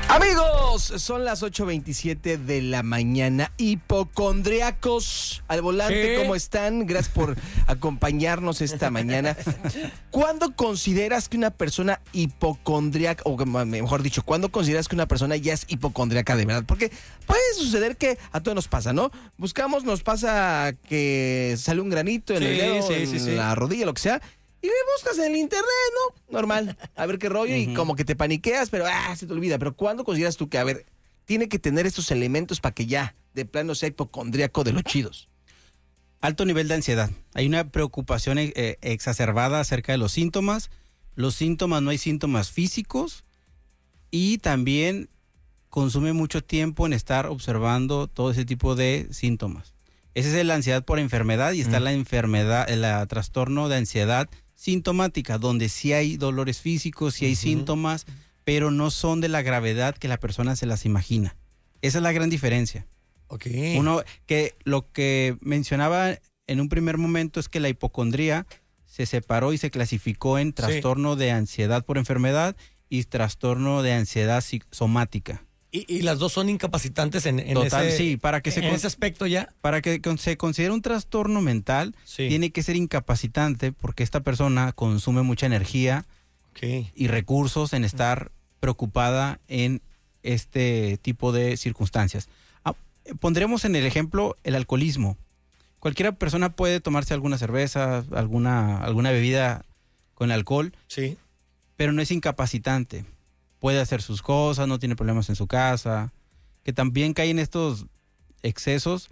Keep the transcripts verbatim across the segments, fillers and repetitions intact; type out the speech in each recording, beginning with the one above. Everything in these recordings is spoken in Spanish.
Amigos, son las ocho veintisiete de la mañana. Hipocondriacos al volante, ¿Sí? ¿Cómo están? Gracias por acompañarnos esta mañana. ¿Cuándo consideras que una persona hipocondriaca, o mejor dicho, cuándo consideras que una persona ya es hipocondriaca de verdad? Porque puede suceder que a todos nos pasa, ¿no? Buscamos, nos pasa que sale un granito en Sí, el dedo, sí, en sí, sí. la rodilla, lo que sea. Y le buscas en el internet, ¿no? Normal. A ver qué rollo. Y como que te paniqueas, pero ah, se te olvida. Pero ¿cuándo consideras tú que, a ver, tiene que tener estos elementos para que ya, de plano, sea hipocondríaco de los chidos? Alto nivel de ansiedad. Hay una preocupación eh, exacerbada acerca de los síntomas. Los síntomas, no hay síntomas físicos. Y también consume mucho tiempo en estar observando todo ese tipo de síntomas. Esa es la ansiedad por enfermedad y está mm. la enfermedad, el trastorno de ansiedad sintomática, donde sí hay dolores físicos, sí hay uh-huh. síntomas, pero no son de la gravedad que la persona se las imagina. Esa es la gran diferencia. Okay. Uno, que lo que mencionaba en un primer momento es que la hipocondría se separó y se clasificó en trastorno sí. de ansiedad por enfermedad y trastorno de ansiedad somática. Y, y las dos son incapacitantes en, en, Total, ese, sí, para que se en con, ese aspecto ya. Para que se considere un trastorno mental, sí. tiene que ser incapacitante porque esta persona consume mucha energía okay. y recursos en estar preocupada en este tipo de circunstancias. Ah, pondremos en el ejemplo el alcoholismo. Cualquier persona puede tomarse alguna cerveza, alguna, alguna bebida con alcohol, sí. pero no es incapacitante. Puede hacer sus cosas, no tiene problemas en su casa, que también caen estos excesos,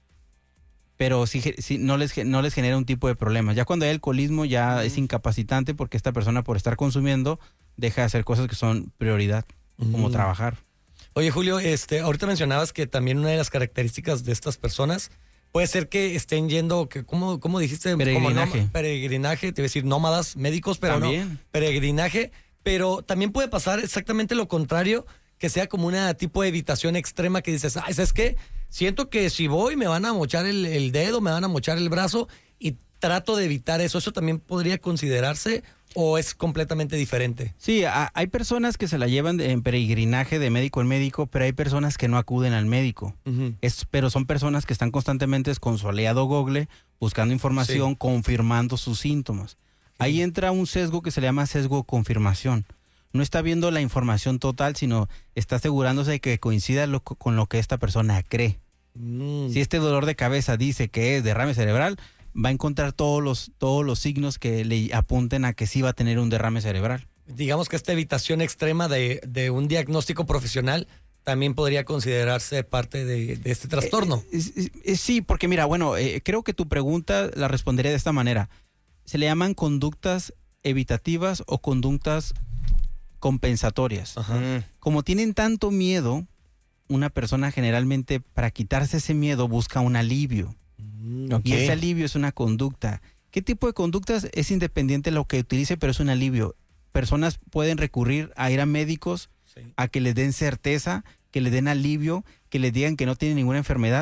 pero sí, sí, no, les, no les genera un tipo de problema. Ya cuando hay alcoholismo ya uh-huh. es incapacitante porque esta persona por estar consumiendo deja de hacer cosas que son prioridad, uh-huh. como trabajar. Oye, Julio, este, ahorita mencionabas que también una de las características de estas personas puede ser que estén yendo, que ¿cómo, cómo dijiste? Peregrinaje. Como no, peregrinaje, te iba a decir nómadas, médicos, pero también. no, peregrinaje. Pero también puede pasar exactamente lo contrario, que sea como una tipo de evitación extrema que dices, ay, ¿sabes qué? Siento que si voy me van a mochar el, el dedo, me van a mochar el brazo y trato de evitar eso. ¿Eso también podría considerarse o es completamente diferente? Sí, a, hay personas que se la llevan en peregrinaje de médico en médico, pero hay personas que no acuden al médico. Uh-huh. Es, pero son personas que están constantemente con su aliado Google buscando información, sí. confirmando sus síntomas. Ahí entra un sesgo que se le llama sesgo de confirmación. No está viendo la información total, sino está asegurándose de que coincida lo, con lo que esta persona cree. Mm. Si este dolor de cabeza dice que es derrame cerebral, va a encontrar todos los, todos los signos que le apunten a que sí va a tener un derrame cerebral. Digamos que esta evitación extrema de, de un diagnóstico profesional también podría considerarse parte de, de este trastorno. Eh, eh, eh, sí, porque mira, bueno, eh, creo que tu pregunta la respondería de esta manera. Se le llaman conductas evitativas o conductas compensatorias. Ajá. Como tienen tanto miedo, una persona generalmente para quitarse ese miedo busca un alivio. Mm, okay. Y ese alivio es una conducta. ¿Qué tipo de conductas? Es independiente de lo que utilice, pero es un alivio. Personas pueden recurrir a ir a médicos, sí. a que les den certeza, que les den alivio, que les digan que no tienen ninguna enfermedad.